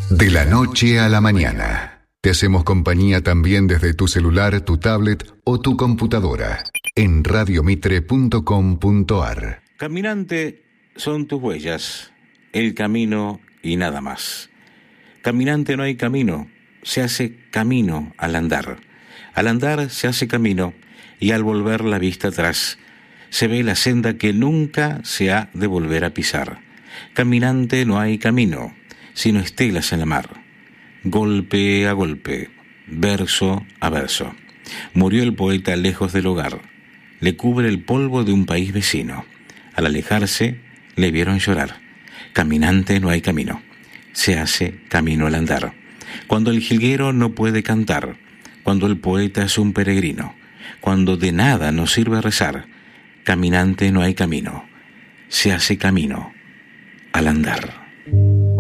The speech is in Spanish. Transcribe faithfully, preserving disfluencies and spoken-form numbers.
De la noche a la mañana. Te hacemos compañía también desde tu celular, tu tablet o tu computadora. En radiomitre punto com punto ar. Caminante son tus huellas, el camino y nada más. Caminante no hay camino, se hace camino al andar. Al andar se hace camino y al volver la vista atrás se ve la senda que nunca se ha de volver a pisar. Caminante no hay camino, sino estelas en la mar. Golpe a golpe, verso a verso. Murió el poeta lejos del hogar. Le cubre el polvo de un país vecino. Al alejarse, le vieron llorar. Caminante no hay camino, se hace camino al andar. Cuando el jilguero no puede cantar, cuando el poeta es un peregrino, cuando de nada nos sirve rezar, caminante no hay camino, se hace camino al andar.